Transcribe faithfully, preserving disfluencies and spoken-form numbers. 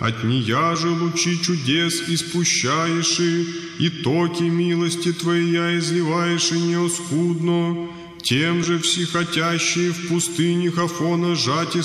от нея же лучи чудес испущаешь, и токи милости Твоя изливаешь неоскудно, тем же всехотящие в пустынях Афона жати